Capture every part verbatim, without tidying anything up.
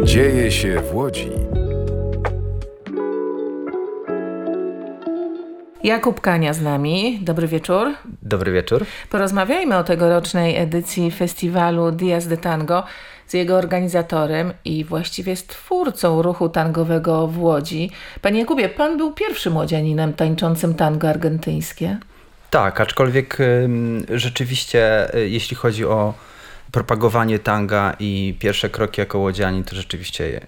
Dzieje się w Łodzi. Jakub Kania z nami. Dobry wieczór. Dobry wieczór. Porozmawiajmy o tegorocznej edycji festiwalu Días de Tango z jego organizatorem i właściwie stwórcą ruchu tangowego w Łodzi. Panie Jakubie, pan był pierwszym łodzianinem tańczącym tango argentyńskie. Tak, aczkolwiek y, rzeczywiście y, jeśli chodzi o propagowanie tanga i pierwsze kroki jako łodzianin, to rzeczywiście y,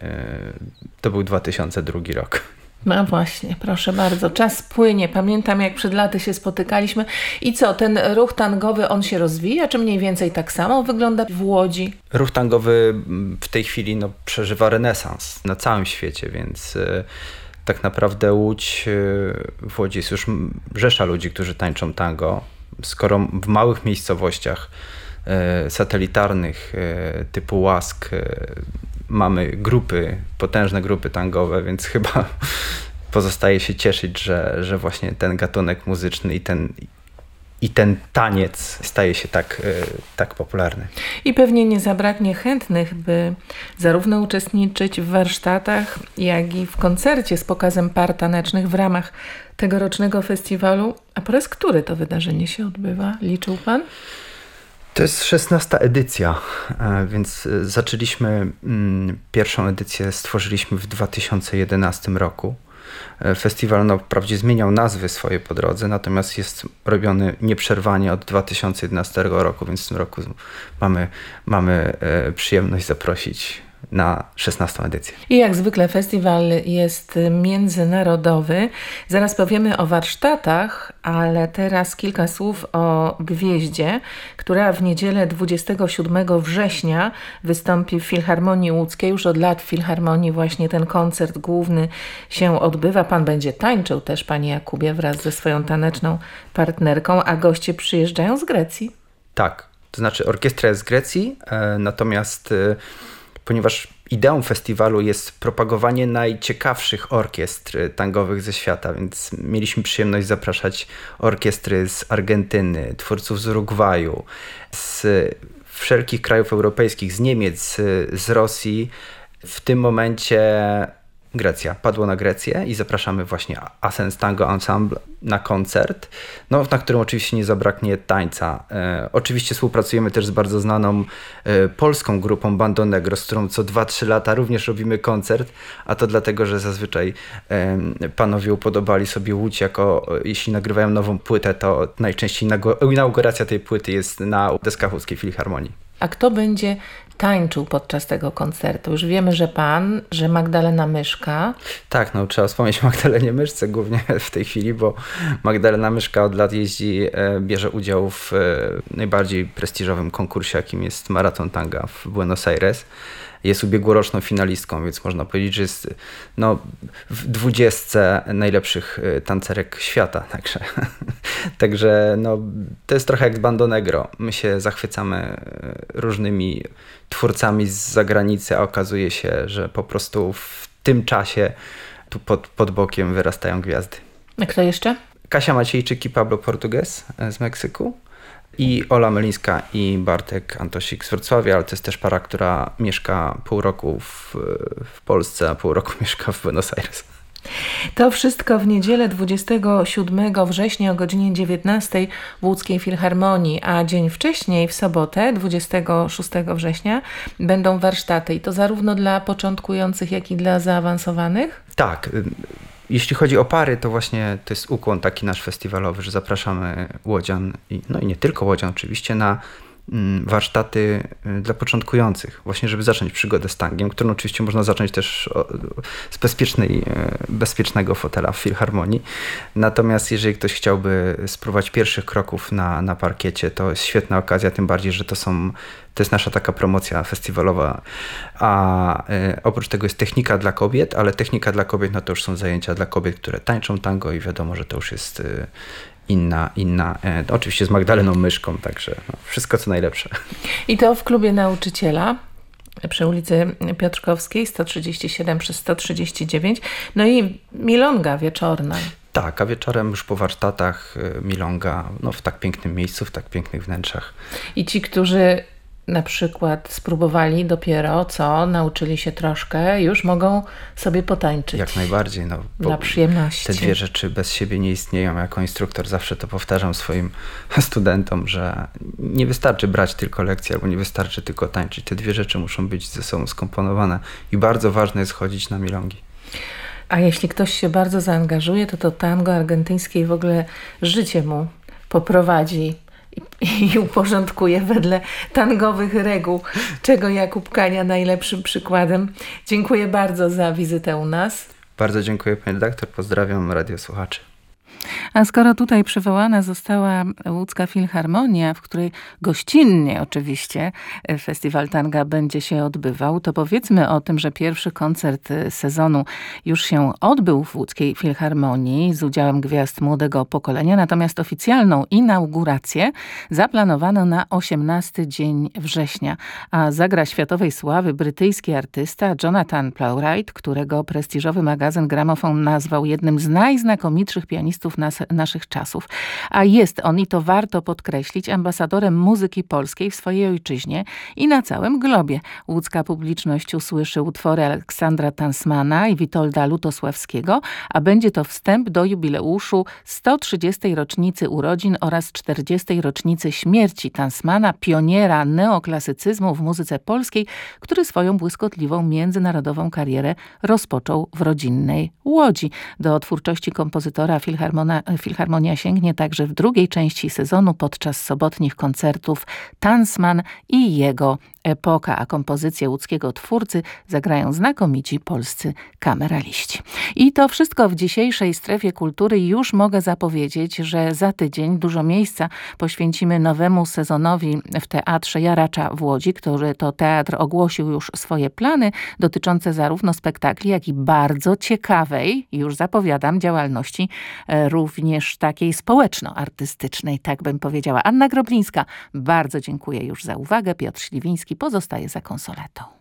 to był dwa tysiące drugi rok. No właśnie, proszę bardzo, czas płynie. Pamiętam, jak przed laty się spotykaliśmy. I co, ten ruch tangowy, on się rozwija, czy mniej więcej tak samo wygląda w Łodzi? Ruch tangowy w tej chwili no, przeżywa renesans na całym świecie, więc y, tak naprawdę Łódź, y, w Łodzi jest już rzesza ludzi, którzy tańczą tango. Skoro w małych miejscowościach y, satelitarnych y, typu Łask y, mamy grupy, potężne grupy tangowe, więc chyba pozostaje się cieszyć, że, że właśnie ten gatunek muzyczny i ten, i ten taniec staje się tak, tak popularny. I pewnie nie zabraknie chętnych, by zarówno uczestniczyć w warsztatach, jak i w koncercie z pokazem par tanecznych w ramach tegorocznego festiwalu. A po raz który to wydarzenie się odbywa? Liczył pan? To jest szesnasta edycja, więc zaczęliśmy, pierwszą edycję stworzyliśmy w dwa tysiące jedenastym roku. Festiwal no, wprawdzie zmieniał nazwy swoje po drodze, natomiast jest robiony nieprzerwanie od dwa tysiące jedenastego roku, więc w tym roku mamy, mamy przyjemność zaprosić na szesnastą edycję. I jak zwykle festiwal jest międzynarodowy. Zaraz powiemy o warsztatach, ale teraz kilka słów o Gwieździe, która w niedzielę dwudziestego siódmego września wystąpi w Filharmonii Łódzkiej. Już od lat w Filharmonii właśnie ten koncert główny się odbywa. Pan będzie tańczył też, panie Jakubie, wraz ze swoją taneczną partnerką, a goście przyjeżdżają z Grecji. Tak, to znaczy orkiestra jest z Grecji, e, natomiast e, ponieważ ideą festiwalu jest propagowanie najciekawszych orkiestr tangowych ze świata, więc mieliśmy przyjemność zapraszać orkiestry z Argentyny, twórców z Urugwaju, z wszelkich krajów europejskich, z Niemiec, z Rosji. W tym momencie Grecja. Padło na Grecję i zapraszamy właśnie Asens Tango Ensemble na koncert, no, na którym oczywiście nie zabraknie tańca. E, oczywiście współpracujemy też z bardzo znaną e, polską grupą Bando Negro, z którą co dwa trzy lata również robimy koncert, a to dlatego, że zazwyczaj e, panowie upodobali sobie Łódź jako, jeśli nagrywają nową płytę, to najczęściej inauguracja tej płyty jest na deskach Łódzkiej Filharmonii. A kto będzie tańczył podczas tego koncertu? Już wiemy, że pan, że Magdalena Myszka. Tak, no trzeba wspomnieć o Magdalenie Myszce głównie w tej chwili, bo Magdalena Myszka od lat jeździ, bierze udział w najbardziej prestiżowym konkursie, jakim jest Maraton Tanga w Buenos Aires. Jest ubiegłoroczną finalistką, więc można powiedzieć, że jest no, w dwudziestce najlepszych tancerek świata. Także, także no, to jest trochę jak Bando Negro. My się zachwycamy różnymi twórcami z zagranicy, a okazuje się, że po prostu w tym czasie tu pod, pod bokiem wyrastają gwiazdy. A kto jeszcze? Kasia Maciejczyk i Pablo Portugues z Meksyku. I Ola Melińska i Bartek Antosik z Wrocławia, ale to jest też para, która mieszka pół roku w, w Polsce, a pół roku mieszka w Buenos Aires. To wszystko w niedzielę dwudziestego siódmego września o godzinie dziewiętnastej w Łódzkiej Filharmonii, a dzień wcześniej, w sobotę, dwudziestego szóstego września, będą warsztaty. I to zarówno dla początkujących, jak i dla zaawansowanych? Tak. Jeśli chodzi o pary, to właśnie to jest ukłon taki nasz festiwalowy, że zapraszamy łodzian, i, no i nie tylko łodzian oczywiście, na mm, warsztaty dla początkujących, właśnie żeby zacząć przygodę z tangiem, którą oczywiście można zacząć też o, z bezpiecznej, bezpiecznego fotela w Filharmonii. Natomiast jeżeli ktoś chciałby spróbować pierwszych kroków na, na parkiecie, to jest świetna okazja, tym bardziej, że to są To jest nasza taka promocja festiwalowa, a y, oprócz tego jest technika dla kobiet, ale technika dla kobiet no to już są zajęcia dla kobiet, które tańczą tango i wiadomo, że to już jest y, inna, inna y, oczywiście z Magdaleną Myszką, także no, wszystko co najlepsze. I to w klubie nauczyciela przy ulicy Piotrkowskiej sto trzydzieści siedem przez sto trzydzieści dziewięć, no i milonga wieczorna. Tak, a wieczorem już po warsztatach milonga, no w tak pięknym miejscu, w tak pięknych wnętrzach. I ci, którzy na przykład spróbowali dopiero co, nauczyli się troszkę, już mogą sobie potańczyć. Jak najbardziej. No, dla przyjemności. Te dwie rzeczy bez siebie nie istnieją. Jako instruktor zawsze to powtarzam swoim studentom, że nie wystarczy brać tylko lekcje, albo nie wystarczy tylko tańczyć. Te dwie rzeczy muszą być ze sobą skomponowane i bardzo ważne jest chodzić na milongi. A jeśli ktoś się bardzo zaangażuje, to to tango argentyńskie i w ogóle życie mu poprowadzi i, i uporządkuje wedle tangowych reguł, czego Jakub Kania najlepszym przykładem. Dziękuję bardzo za wizytę u nas. Bardzo dziękuję pani redaktor, pozdrawiam radiosłuchaczy. A skoro tutaj przywołana została Łódzka Filharmonia, w której gościnnie oczywiście festiwal tanga będzie się odbywał, to powiedzmy o tym, że pierwszy koncert sezonu już się odbył w Łódzkiej Filharmonii z udziałem gwiazd młodego pokolenia, natomiast oficjalną inaugurację zaplanowano na osiemnasty dzień września, a zagra światowej sławy brytyjski artysta Jonathan Plowright, którego prestiżowy magazyn Gramophone nazwał jednym z najznakomitszych pianistów Nas, naszych czasów. A jest on, i to warto podkreślić, ambasadorem muzyki polskiej w swojej ojczyźnie i na całym globie. Łódzka publiczność usłyszy utwory Aleksandra Tansmana i Witolda Lutosławskiego, a będzie to wstęp do jubileuszu sto trzydziestej rocznicy urodzin oraz czterdziestej rocznicy śmierci Tansmana, pioniera neoklasycyzmu w muzyce polskiej, który swoją błyskotliwą międzynarodową karierę rozpoczął w rodzinnej Łodzi. Do twórczości kompozytora Filharmonia Filharmonia sięgnie także w drugiej części sezonu podczas sobotnich koncertów Tansman i jego epoka, a kompozycję łódzkiego twórcy zagrają znakomici polscy kameraliści. I to wszystko w dzisiejszej Strefie Kultury. Już mogę zapowiedzieć, że za tydzień dużo miejsca poświęcimy nowemu sezonowi w Teatrze Jaracza w Łodzi, który to teatr ogłosił już swoje plany dotyczące zarówno spektakli, jak i bardzo ciekawej, już zapowiadam, działalności również takiej społeczno-artystycznej, tak bym powiedziała. Anna Groblińska, bardzo dziękuję już za uwagę. Piotr Śliwiński pozostaje za konsoletą.